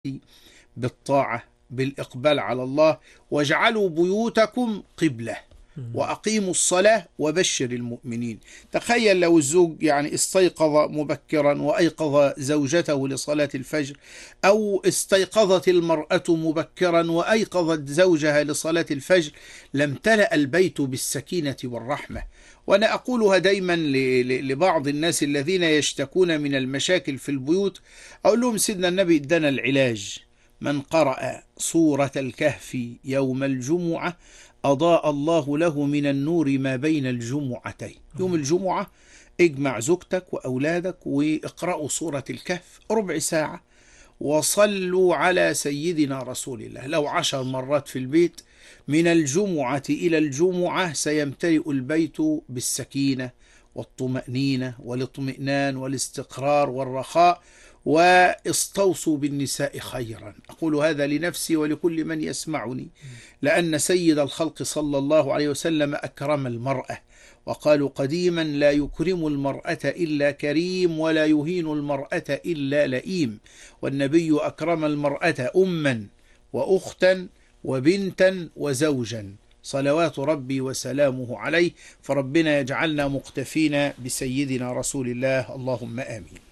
بالطاعة بالإقبال على الله، واجعلوا بيوتكم قبلة وأقيموا الصلاة وبشر المؤمنين. تخيل لو الزوج يعني استيقظ مبكرا وأيقظ زوجته لصلاة الفجر، أو استيقظت المرأة مبكرا وأيقظت زوجها لصلاة الفجر، لامتلأ البيت بالسكينة والرحمة. وأنا أقولها دايما لبعض الناس الذين يشتكون من المشاكل في البيوت، أقول لهم سيدنا النبي ادانا العلاج: من قرأ سورة الكهف يوم الجمعة أضاء الله له من النور ما بين الجمعتين. يوم الجمعة اجمع زوجتك وأولادك واقرأوا سورة الكهف ربع ساعة، وصلوا على سيدنا رسول الله لو 10 مرات في البيت. من الجمعة إلى الجمعة سيمتلئ البيت بالسكينة والطمأنينة والاطمئنان والاستقرار والرخاء. واستوصوا بالنساء خيرا. أقول هذا لنفسي ولكل من يسمعني، لأن سيد الخلق صلى الله عليه وسلم أكرم المرأة، وقالوا قديما: لا يكرم المرأة إلا كريم، ولا يهين المرأة إلا لئيم. والنبي أكرم المرأة أما وأختا وبنتا وزوجا، صلوات ربي وسلامه عليه. فربنا يجعلنا مقتفين بسيدنا رسول الله، اللهم آمين.